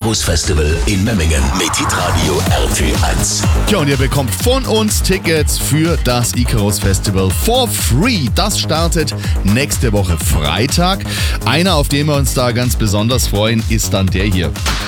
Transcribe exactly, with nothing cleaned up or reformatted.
Icarus Festival in Memmingen mit Hitradio R T eins. Ja, und ihr bekommt von uns Tickets für das Icarus Festival for free. Das startet nächste Woche Freitag. Einer, auf den wir uns da ganz besonders freuen, ist dann der hier.